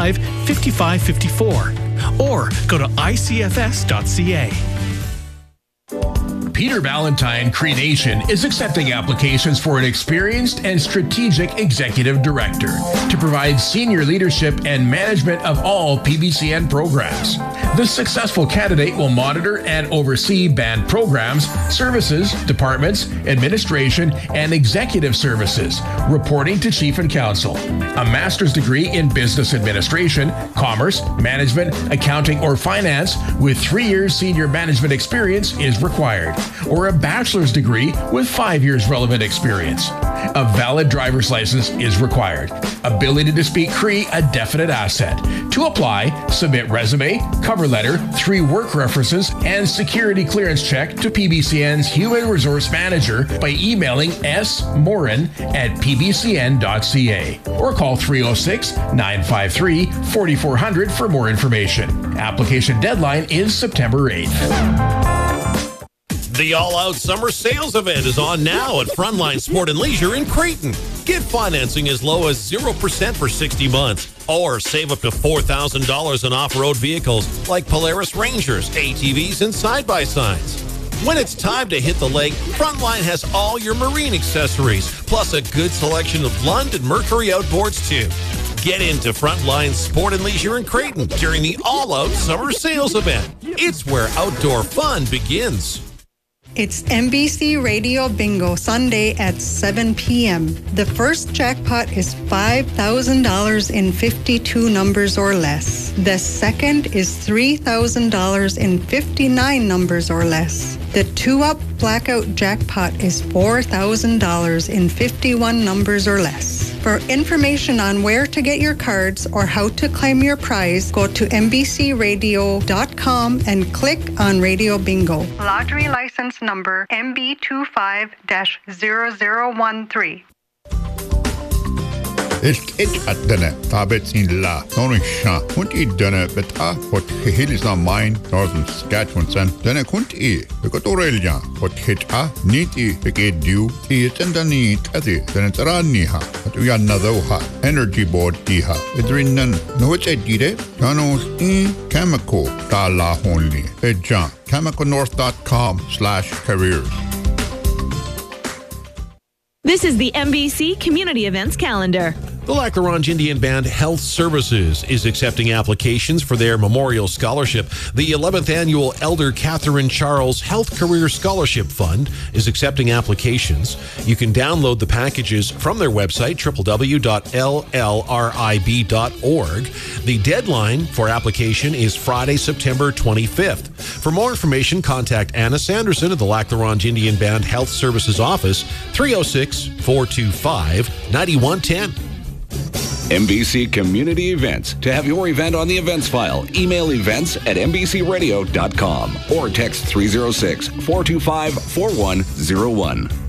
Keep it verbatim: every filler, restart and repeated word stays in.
five, five five five four or go to I C F S dot C A. Peter Valentine Cremation is accepting applications for an experienced and strategic executive director to provide senior leadership and management of all P B C N programs. The successful candidate will monitor and oversee band programs, services, departments, administration, and executive services, reporting to Chief and Counsel. A master's degree in business administration, commerce, management, accounting, or finance with three years senior management experience is required, or a bachelor's degree with five years relevant experience. A valid driver's license is required. Ability to speak Cree, a definite asset. To apply, submit resume, cover letter, three work references, and security clearance check to P B C N's Human Resource Manager by emailing s morin at p b c n dot c a or call three oh six, nine five three, four four zero zero for more information. Application deadline is September eighth. The all-out summer sales event is on now at Frontline Sport and Leisure in Creighton. Get financing as low as zero percent for sixty months or save up to four thousand dollars on off-road vehicles like Polaris Rangers, A T Vs, and side-by-sides. When it's time to hit the lake, Frontline has all your marine accessories, plus a good selection of Lund and Mercury outboards too. Get into Frontline Sport and Leisure in Creighton during the all-out summer sales event. It's where outdoor fun begins. It's N B C Radio Bingo Sunday at seven p.m. The first jackpot is five thousand dollars in fifty-two numbers or less. The second is three thousand dollars in fifty-nine numbers or less. The two-up blackout jackpot is four thousand dollars in fifty-one numbers or less. For information on where to get your cards or how to claim your prize, go to n b c radio dot com and click on Radio Bingo. Lottery license number M B two five dash zero zero one three. It's it at dinner. Tabets in la. Tony Sha. Kunt i dinner, but ah, what hill is on mine, northern Saskatchewan, son. Dinner kunt i. Because Aurelia. What hit ah, neat i. Begin due. It's and the neat at it. Then it's rani ha. But we are another ha. Energy board di ha. It's written. No, it's a dide. Tanos i. Chemical. Da la only. Ed John. chemical north dot com slash careers. This is the N B C Community Events Calendar. The Lac La Ronge Indian Band Health Services is accepting applications for their Memorial Scholarship. The eleventh Annual Elder Catherine Charles Health Career Scholarship Fund is accepting applications. You can download the packages from their website, w w w dot l l r i b dot org. The deadline for application is Friday, September twenty-fifth. For more information, contact Anna Sanderson of the Lac La Ronge Indian Band Health Services Office, three oh six, four two five, nine one one zero. N B C Community Events. To have your event on the events file, email events at n b c radio dot com or text three oh six, four two five, four one zero one.